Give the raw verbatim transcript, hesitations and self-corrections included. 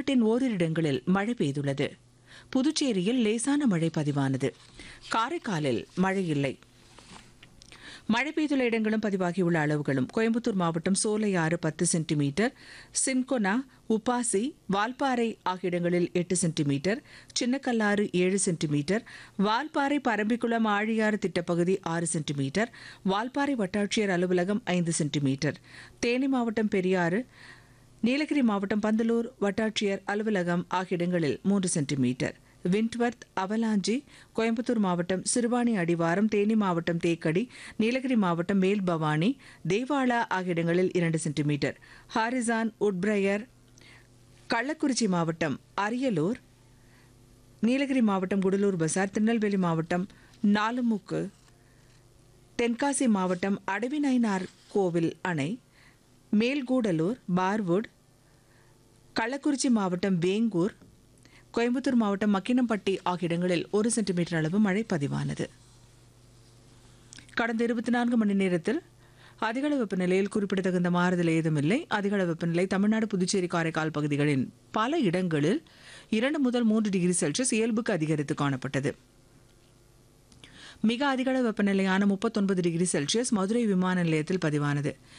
தமிழ்நாட்டின் ஓரிரு இடங்களில் மழை பெய்துள்ளது. புதுச்சேரியில் லேசான மழை பதிவானது. காரைக்காலில் மழை இல்லை. மழை பெய்துள்ள இடங்களும் பதிவாகியுள்ள அளவுகளும்: கோயம்புத்தூர் மாவட்டம் சோலையாறு பத்து சென்டிமீட்டர், சின்கொனா, உப்பாசி, வால்பாறை ஆகிய இடங்களில் எட்டு சென்டிமீட்டர், சின்னக்கல்லாறு ஏழு சென்டிமீட்டர், வால்பாறை பரம்பிக்குளம் ஆழியாறு திட்டப்பகுதி ஆறு சென்டிமீட்டர், வால்பாறை வட்டாட்சியர் அலுவலகம் ஐந்து சென்டிமீட்டர், தேனி மாவட்டம் பெரியாறு, நீலகிரி மாவட்டம் பந்தலூர் வட்டாட்சியர் அலுவலகம் ஆகிய இடங்களில் மூன்று சென்டிமீட்டர், விண்ட்வர்த், அவலாஞ்சி, கோயம்புத்தூர் மாவட்டம் சிறுவாணி அடிவாரம், தேனி மாவட்டம் தேக்கடி, நீலகிரி மாவட்டம் மேல்பவானி, தேவாலா ஆகிய இடங்களில் இரண்டு சென்டிமீட்டர், ஹாரிசான், உட்பிரையர், கள்ளக்குறிச்சி மாவட்டம் அரியலூர், நீலகிரி மாவட்டம் குடலூர் பசார், திருநெல்வேலி மாவட்டம் நாலுமுக்கு, தென்காசி மாவட்டம் அடவிநயினார் கோவில் அணை, மேல்கூடலூர், பார்வுட், கள்ளக்குறிச்சி மாவட்டம் வேங்கூர், கோயம்புத்தூர் மாவட்டம் மக்கினம்பட்டி ஆகிய இடங்களில் ஒரு சென்டிமீட்டர் அளவு மழை பதிவானது. கடந்த இருபத்தி நான்கு மணி நேரத்தில் அதிகளவு வெப்பநிலையில் குறிப்பிடத்தகுந்த மாறுதல் ஏதுமில்லை. அதிகளவு வெப்பநிலை தமிழ்நாடு, புதுச்சேரி, காரைக்கால் பகுதிகளின் பல இடங்களில் இரண்டு முதல் மூன்று டிகிரி செல்சியஸ் இயல்புக்கு அதிகரித்து காணப்பட்டது. மிக அதிகளவு வெப்பநிலையான முப்பத்தொன்பது டிகிரி செல்சியஸ் மதுரை விமான நிலையத்தில் பதிவானது.